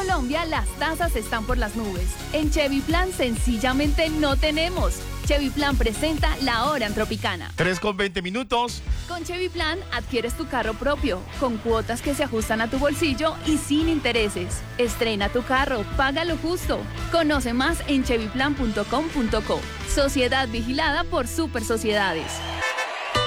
Colombia las tasas están por las nubes. En Chevy Plan sencillamente no tenemos. Chevy Plan presenta La Hora en Tropicana. 3:20. Con Chevy Plan adquieres tu carro propio, con cuotas que se ajustan a tu bolsillo y sin intereses. Estrena tu carro, págalo justo. Conoce más en chevyplan.com.co. Sociedad vigilada por Super Sociedades.